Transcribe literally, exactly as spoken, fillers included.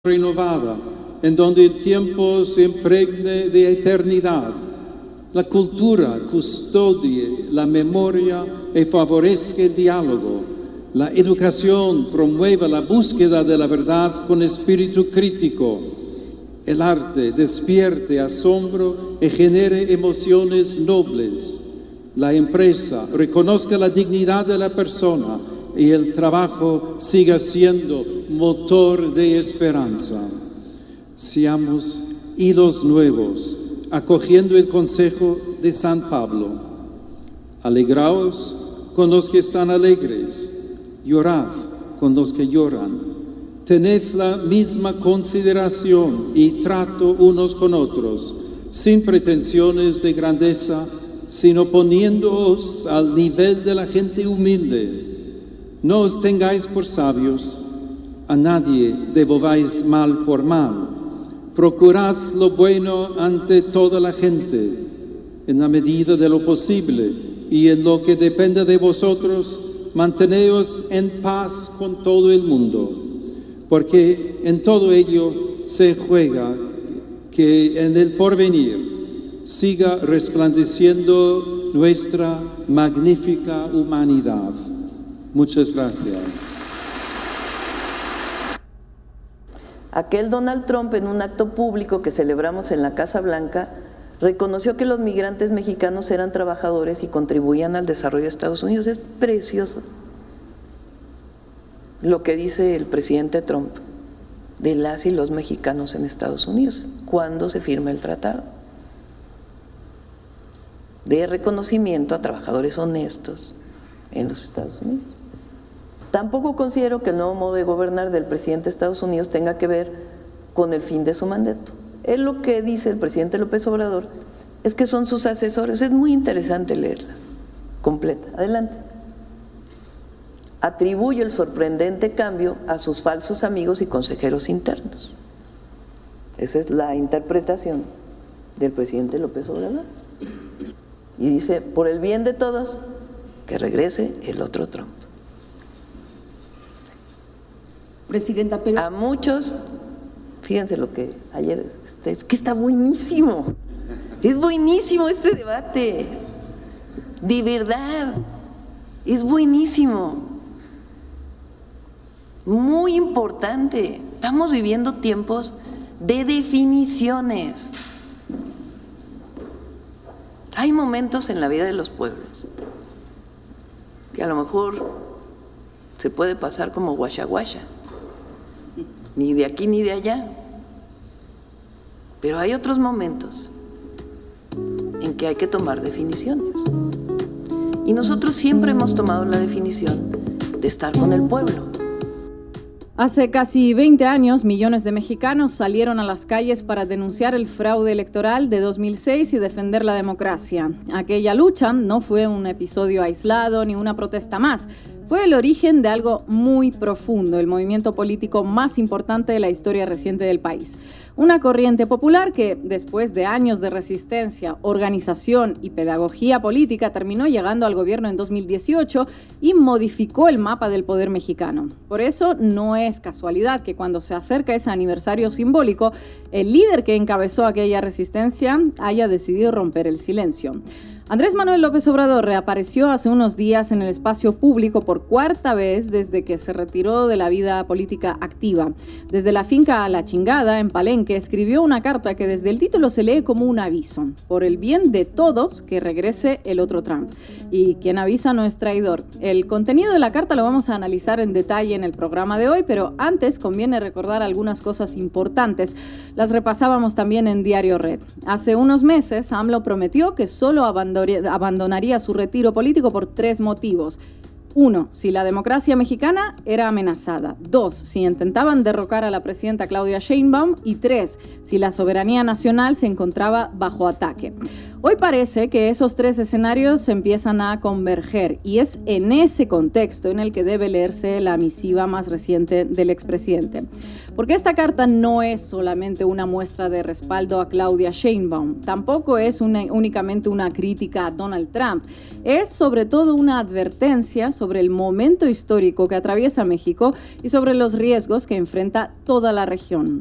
renovada, en donde el tiempo se impregne de eternidad. La cultura custodie la memoria y favorezca el diálogo. La educación promueva la búsqueda de la verdad con espíritu crítico. El arte despierte asombro y genere emociones nobles. La empresa reconozca la dignidad de la persona y el trabajo siga siendo motor de esperanza. Seamos hilos nuevos, acogiendo el consejo de San Pablo. Alegraos con los que están alegres, llorad con los que lloran. Tened la misma consideración y trato unos con otros, sin pretensiones de grandeza, sino poniéndoos al nivel de la gente humilde. No os tengáis por sabios, a nadie devolváis mal por mal. Procurad lo bueno ante toda la gente, en la medida de lo posible, y en lo que dependa de vosotros, manteneos en paz con todo el mundo, porque en todo ello se juega que en el porvenir siga resplandeciendo nuestra magnífica humanidad. Muchas gracias. Aquel Donald Trump, en un acto público que celebramos en la Casa Blanca, reconoció que los migrantes mexicanos eran trabajadores y contribuían al desarrollo de Estados Unidos. Es precioso lo que dice el presidente Trump de las y los mexicanos en Estados Unidos cuando se firma el tratado de reconocimiento a trabajadores honestos en los Estados Unidos. Tampoco considero que el nuevo modo de gobernar del presidente de Estados Unidos tenga que ver con el fin de su mandato. Él lo que dice el presidente López Obrador es que son sus asesores. Es muy interesante leerla completa. Adelante. Atribuye el sorprendente cambio a sus falsos amigos y consejeros internos. Esa es la interpretación del presidente López Obrador. Y dice, por el bien de todos, que regrese el otro Trump. Presidenta, pero a muchos, fíjense lo que ayer, es que está buenísimo, es buenísimo este debate, de verdad, es buenísimo, muy importante. Estamos viviendo tiempos de definiciones. Hay momentos en la vida de los pueblos que a lo mejor se puede pasar como guachaguacha, ni de aquí ni de allá, pero hay otros momentos en que hay que tomar definiciones, y nosotros siempre hemos tomado la definición de estar con el pueblo. Hace casi veinte años, millones de mexicanos salieron a las calles para denunciar el fraude electoral de dos mil seis y defender la democracia. Aquella lucha no fue un episodio aislado ni una protesta más. Fue el origen de algo muy profundo, el movimiento político más importante de la historia reciente del país. Una corriente popular que, después de años de resistencia, organización y pedagogía política, terminó llegando al gobierno en dos mil dieciocho y modificó el mapa del poder mexicano. Por eso, no es casualidad que cuando se acerca ese aniversario simbólico, el líder que encabezó aquella resistencia haya decidido romper el silencio. Andrés Manuel López Obrador reapareció hace unos días en el espacio público por cuarta vez desde que se retiró de la vida política activa. Desde la finca a La Chingada, en Palenque, escribió una carta que desde el título se lee como un aviso. Por el bien de todos, que regrese el otro Trump. Y quien avisa no es traidor. El contenido de la carta lo vamos a analizar en detalle en el programa de hoy, pero antes conviene recordar algunas cosas importantes. Las repasábamos también en Diario Red. Hace unos meses, AMLO prometió que solo abandonaría abandonaría su retiro político por tres motivos. Uno, si la democracia mexicana era amenazada. Dos, si intentaban derrocar a la presidenta Claudia Sheinbaum. Y tres, si la soberanía nacional se encontraba bajo ataque. Hoy parece que esos tres escenarios se empiezan a converger y es en ese contexto en el que debe leerse la misiva más reciente del expresidente. Porque esta carta no es solamente una muestra de respaldo a Claudia Sheinbaum, tampoco es una, únicamente una crítica a Donald Trump, es sobre todo una advertencia sobre sobre el momento histórico que atraviesa México y sobre los riesgos que enfrenta toda la región.